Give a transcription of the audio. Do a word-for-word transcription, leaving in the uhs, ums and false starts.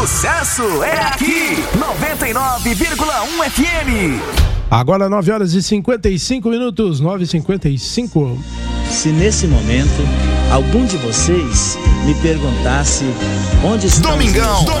Sucesso é aqui, noventa e nove vírgula um F M. Agora nove horas e cinquenta e cinco minutos, nove e cinquenta e cinco. Se nesse momento algum de vocês me perguntasse onde está Domingão,